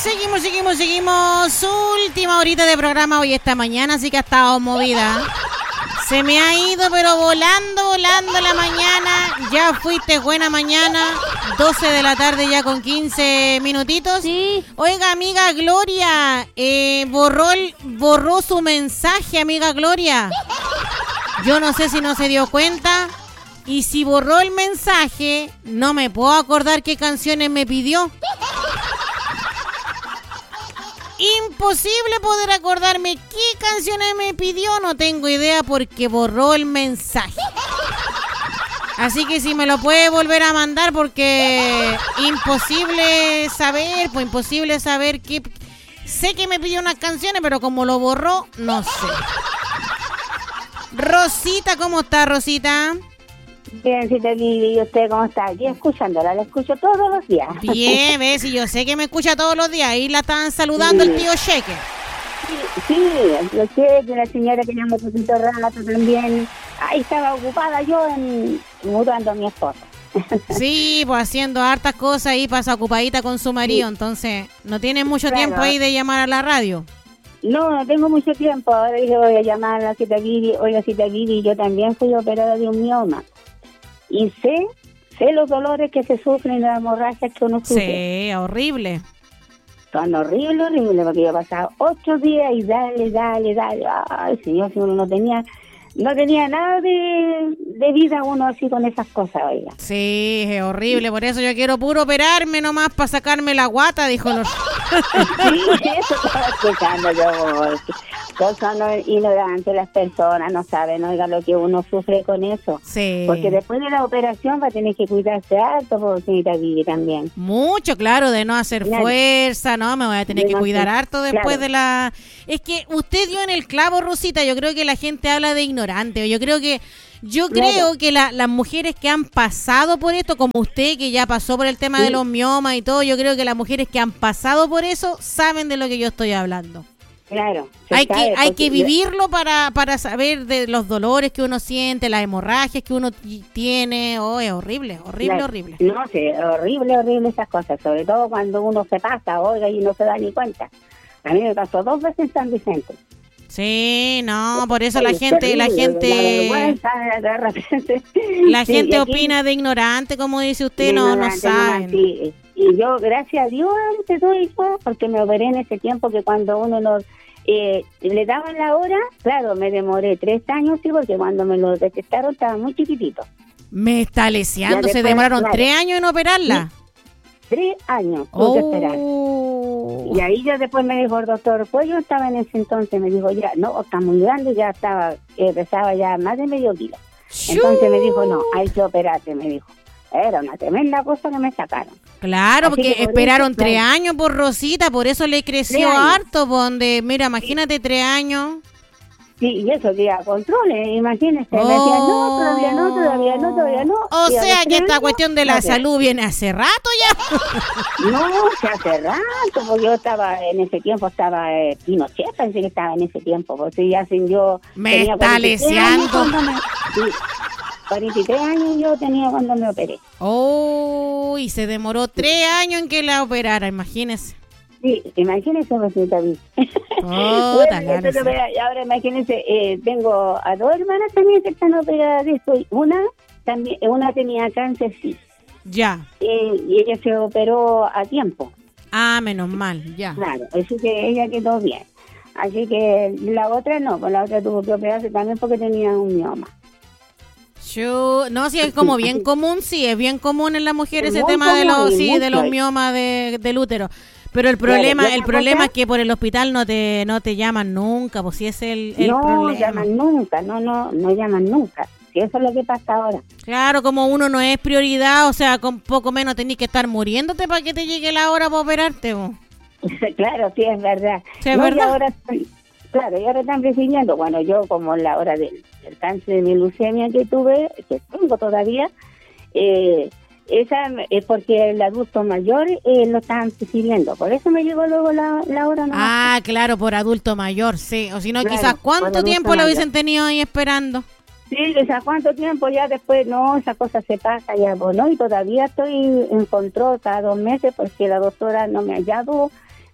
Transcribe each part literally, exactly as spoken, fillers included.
Seguimos, seguimos, seguimos. Última horita de programa hoy esta mañana, así que ha estado movida. Se me ha ido, pero volando, volando la mañana. Ya fuiste buena mañana. doce de la tarde ya con quince minutitos. Sí. Oiga, amiga Gloria, eh, borró, el, borró su mensaje, amiga Gloria. Yo no sé si no se dio cuenta. Y si borró el mensaje, no me puedo acordar qué canciones me pidió. Imposible poder acordarme qué canciones me pidió, no tengo idea porque borró el mensaje. Así que si me lo puede volver a mandar porque imposible saber, pues imposible saber qué. Sé que me pidió unas canciones, pero como lo borró, no sé. Rosita, ¿cómo está, Rosita? Bien, si te vi, ¿y usted cómo está? Aquí escuchándola, la escucho todos los días. Bien, ves, y yo sé que me escucha todos los días. Ahí la estaban saludando sí. El tío Cheque. Sí, sí, lo sé, que la señora que llamó poquito rato también. Ahí estaba ocupada yo en mudando a mi esposa. Sí, pues haciendo hartas cosas ahí, pasa ocupadita con su marido, sí. Entonces no tiene mucho claro. tiempo ahí de llamar a la radio. No, no tengo mucho tiempo. Ahora dije, voy a llamar a la Cita Vivi. Oiga, Cita Vivi, yo también fui operada de un mioma. Y sé, sé los dolores que se sufren, las hemorragias que uno sufre. Sí, horrible. Son horribles, horribles, porque yo he pasado ocho días y dale, dale, dale. Ay, señor, si uno no tenía, no tenía nada de, de vida uno así con esas cosas, oiga. Sí, es horrible, por eso yo quiero puro operarme nomás para sacarme la guata, dijo los... Sí, eso estaba escuchando yo. Cosas no, ignorantes, las personas no saben, oiga, lo que uno sufre con eso. Sí. Porque después de la operación va a tener que cuidarse harto, porque señorita Vivi también. Mucho, claro, de no hacer claro. fuerza, ¿no? Me voy a tener de que no cuidar hacer, harto después claro. de la... Es que usted dio en el clavo, Rosita, yo creo que la gente habla de ignorante, yo creo que... Yo creo claro. que la, las mujeres que han pasado por esto, como usted que ya pasó por el tema sí. de los miomas y todo, yo creo que las mujeres que han pasado por eso saben de lo que yo estoy hablando. Claro. Hay que hay que vivirlo para, para saber de los dolores que uno siente, las hemorragias que uno tiene. Oh, es horrible, horrible, claro. horrible. No, sí, horrible, horrible esas cosas, sobre todo cuando uno se pasa, oiga, y no se da ni cuenta. A mí me pasó dos veces en San Vicente. Sí, no, por eso la gente, la gente, la gente opina de ignorante, como dice usted, no, no saben. Sí. Y yo, gracias a Dios, te doy eso, porque me operé en ese tiempo que cuando uno nos eh, le daban la hora, claro, me demoré tres años, sí, porque cuando me lo detectaron estaba muy chiquitito. Me está leseando, se demoraron claro, tres años en operarla. Sí. Tres años tuve oh. que esperar. Y ahí ya después me dijo el doctor, pues yo estaba en ese entonces, me dijo, ya, no, está muy grande, ya estaba, eh, pesaba ya más de medio kilo. Entonces me dijo, no, hay que operarte, me dijo. Era una tremenda cosa que me sacaron. Claro, Así porque por esperaron eso, tres claro. años por Rosita, por eso le creció harto, donde, mira, imagínate tres años. Sí, y eso que a controles, imagínese. Oh. Me decían, no, todavía no, todavía no, todavía no. O y sea que esta cuestión de la okay. salud viene hace rato ya. No, que hace rato, porque yo estaba, en ese tiempo estaba eh, Pinochet, parece que estaba en ese tiempo, porque ya sin yo... Me está leseando. Sí, cuarenta y tres años yo tenía cuando me operé. Oh, y se demoró tres años en que la operara, imagínese. Sí, imagínese, Rosita. Oh, bueno, entonces, y ahora imagínense, eh, tengo a dos hermanas también que están operadas de esto. Una también, una tenía cáncer, sí. Ya. Eh, y ella se operó a tiempo. Ah, menos mal, ya. Claro, así que ella quedó bien. Así que la otra no, pues la otra tuvo que operarse también porque tenía un mioma. Yo, no, sí, es como bien común, sí, es bien común en las mujeres ese tema de los, sí, de los miomas de, del útero. Pero el problema, claro, el problema cosa, es que por el hospital no te no te llaman nunca, pues si es el, el no problema. No llaman nunca, no, no, no llaman nunca. Si eso es lo que pasa ahora. Claro, como uno no es prioridad, o sea, con poco menos tenés que estar muriéndote para que te llegue la hora para operarte, vos. Claro, sí, es verdad. Sí, es no, verdad. Y ahora, claro, y ahora están recibiendo, bueno, yo como la hora del, del cáncer de mi leucemia que tuve, que tengo todavía, eh... esa es porque el adulto mayor eh, lo están recibiendo, por eso me llegó luego la, la hora. No ah, claro, por adulto mayor, sí, o si no, claro, quizás cuánto tiempo lo hubiesen tenido ahí esperando. Sí, quizás cuánto tiempo ya después, no, esa cosa se pasa ya, pues no, y todavía estoy en control cada dos meses porque la doctora no me ha hallado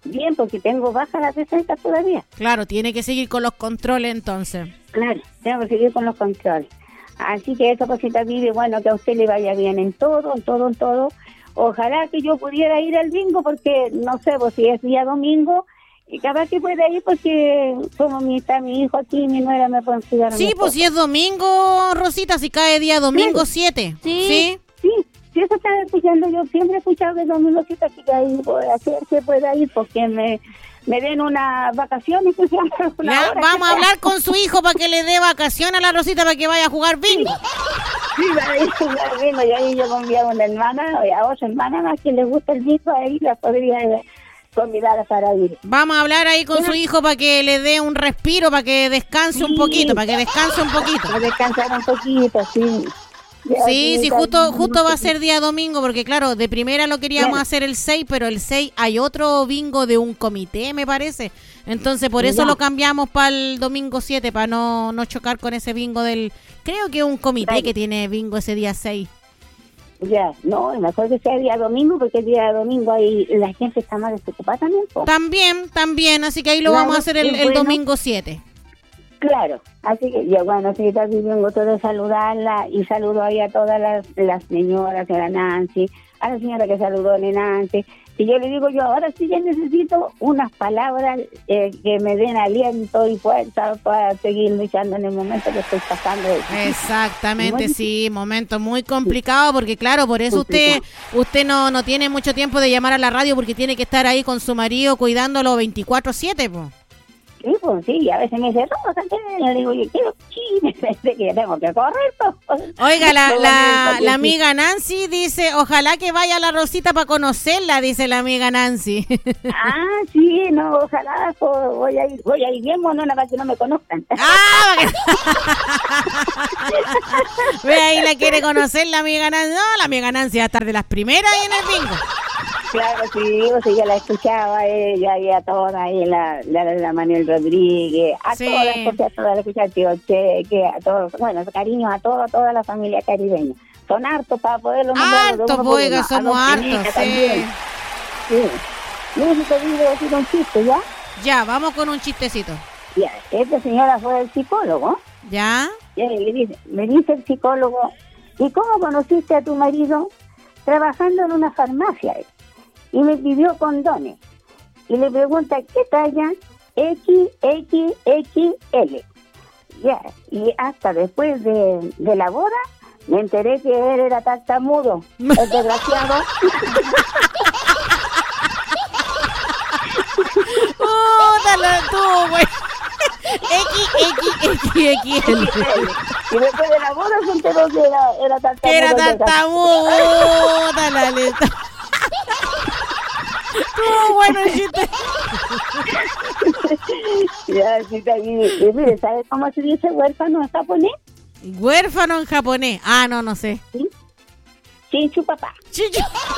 bien, porque tengo baja la defensa todavía. Claro, tiene que seguir con los controles entonces. Claro, tengo que seguir con los controles. Así que eso, cosita vive, bueno, que a usted le vaya bien en todo, en todo, en todo. Ojalá que yo pudiera ir al bingo, porque no sé, pues si es día domingo, y capaz que pueda ir, porque como mi, está mi hijo aquí, mi nuera me pueden cuidar. Sí, pues si es domingo, Rosita, si cae día domingo siete. Sí, sí, sí, sí, eso estaba escuchando. Yo siempre he escuchado que domingo siete, así que ahí puede hacer que pueda ir, porque me... me den unas vacaciones. Que sean una ya, hora vamos que a hablar con su hijo para que le dé vacación a la Rosita para que vaya a jugar bingo. Sí, para ir a jugar bingo. Yo ahí yo convido a una hermana, a otra hermana más que le gusta el bingo, ahí la podría convidar para ir. Vamos a hablar ahí con ¿sí? su hijo para que le dé un respiro, para que descanse sí. un poquito, para que descanse un poquito. Para descansar un poquito, sí. Ya, sí, sí, justo justo va a ser día domingo, porque claro, de primera lo queríamos claro. hacer el seis, pero el seis hay otro bingo de un comité, me parece. Entonces, por eso ya. lo cambiamos para el domingo siete, para no, no chocar con ese bingo del... Creo que es un comité claro. que tiene bingo ese día seis. Ya, no, mejor que sea día domingo, porque el día domingo ahí la gente está más desocupada también. ¿no? También, también, así que ahí lo claro, vamos a hacer el, el bueno. domingo siete. Claro, así que yo, bueno, sí, también vengo todo a saludarla y saludo ahí a todas las, las señoras, a la Nancy, a la señora que saludó a Nancy. Y yo le digo yo, ahora sí que necesito unas palabras eh, que me den aliento y fuerza para seguir luchando en el momento que estoy pasando. Exactamente, muy, sí, momento muy complicado, porque claro, por eso usted usted no, no tiene mucho tiempo de llamar a la radio, porque tiene que estar ahí con su marido cuidándolo veinticuatro siete, pues. Sí, pues sí, a veces me dice, Rosa, ¿qué? Yo digo, yo quiero chile, que yo tengo que correr. Pues. Oiga, la, la, la amiga Nancy dice, ojalá que vaya la Rosita para conocerla, dice la amiga Nancy. Ah, sí, no, ojalá, pues, voy a ir, voy a ir bien monona para que no me conozcan. Ah, ve ahí la quiere conocer la amiga Nancy. No, la amiga Nancy va a estar de las primeras ahí en el bingo. Claro, sí, o sea, ya la escuchaba ella y a todas, ahí la, la, la Manuel Rodríguez, a sí. todas, porque a todas la escuchaba Tío Cheque, a todos, bueno, cariños a toda, toda la familia caribeña. Son hartos para poderlo nombrar. Hartos, oiga, somos hartos, sí. Sí. Necesito decir un chiste, ¿ya? Ya, vamos con un chistecito. Ya, esta señora fue el psicólogo. ¿Ya? Y le dice, me dice el psicólogo, ¿y cómo conociste a tu marido? Trabajando en una farmacia. Y me pidió condones. Y le pregunta, ¿qué talla? equis equis equis ele. Ya, y hasta después de, de la boda, me enteré que él era tartamudo. El desgraciado. ¡Oh, dale tú, güey! X, X, X, X, L. Y después de la boda se enteró que era, era tartamudo. Que era tartamudo. Dale, ¡oh, bueno, chiste! Ya, sí, también. ¿Sabes cómo se dice huérfano en japonés? ¿Huérfano en japonés? Ah, no, no sé. ¿Sí? Chinchu papá. Chinchu.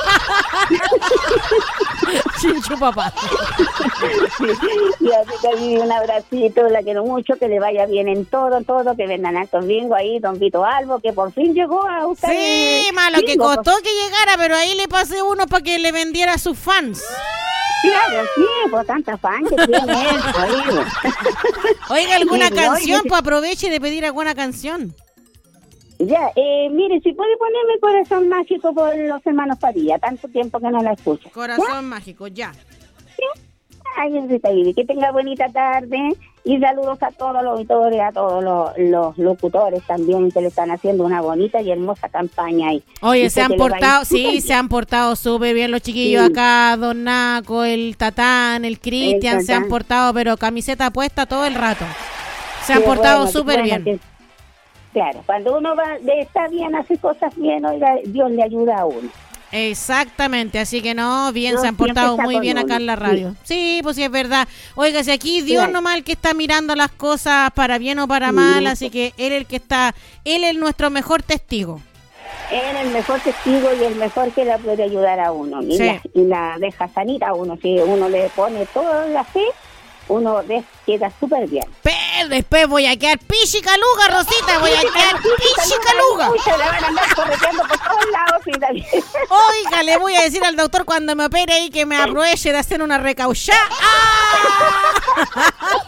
Chinchu papá. Sí. Y así también un abracito, la quiero mucho, que le vaya bien en todo, todo, que vendan a Don Bingo ahí, Don Vito Albo, que por fin llegó a buscar. Sí, malo, que costó que llegara, pero ahí le pasé uno para que le vendiera a sus fans. Claro, sí, por tantas fans que tiene él, pues. Oiga, ¿alguna sí, canción? Pues aproveche de pedir alguna canción. Ya, eh, mire, si puede ponerme Corazón Mágico por los hermanos Padilla, tanto tiempo que no la escucho. Corazón ¿ya? Mágico, ya. ¿Sí? Ay, Rita Vivi, que tenga bonita tarde y saludos a todos los auditores, a todos los, los locutores también que le están haciendo una bonita y hermosa campaña ahí. Oye, se han portado, sí, se han portado súper bien los chiquillos sí. acá, Don Naco, el Tatán, el Cristian, se han portado, pero camiseta puesta todo el rato. Se han sí, portado bueno, súper bueno, bien. Que, claro, cuando uno va está bien, hace cosas bien, oiga, Dios le ayuda a uno. Exactamente, así que no, bien, Dios se han portado muy bien uno. Acá en la radio. Sí. sí, pues sí, es verdad. Oiga, si aquí Dios claro. nomás el que está mirando las cosas para bien o para sí. mal, así que Él es el que está, Él es nuestro mejor testigo. Él es el mejor testigo y el mejor que la puede ayudar a uno. Y, sí. la, y la deja sanita a uno, si uno le pone toda la fe, uno ves, queda súper bien. Pero después voy a quedar pichicaluga, Rosita, voy a quedar pichicaluga. Uy, se le van a andar correteando por todos lados. Y también. Oiga, le voy a decir al doctor cuando me opere ahí que me aproveche de hacer una recauchá. ¡Ah!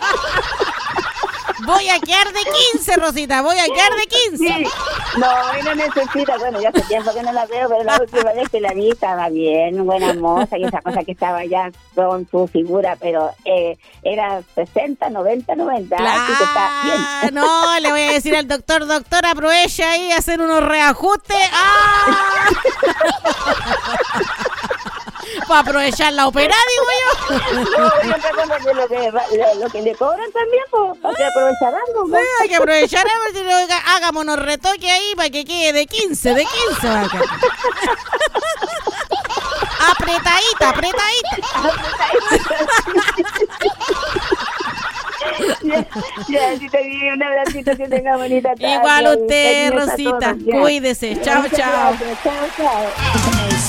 Voy a quedar de quince, Rosita, voy a quedar de quince. Sí. No, y no necesita, bueno, ya hace tiempo que no la veo, pero la última vez que la vi estaba bien, buena moza, y esa cosa que estaba ya con su figura, pero eh, era sesenta, noventa, noventa, Claro, así que está bien. No, le voy a decir al doctor, doctor, aproveche ahí a hacer unos reajustes. ¡Ah! Para aprovechar la operada, digo yo. No, y otra cosa que lo que, lo, lo que le cobran también, pues, hay que aprovechar algo. Sí, Pues. hay que aprovechar, a ver si le- oiga, hagámonos retoque ahí para que quede de quince, de quince va a quedar. Apretadita, apretadita. Ya, ya, si te di un abracito, que tenga bonita tarde. Igual usted, Feliz a Rosita. todos, ya. Cuídese. Chao, Muchas chao. gracias. Chao, chao.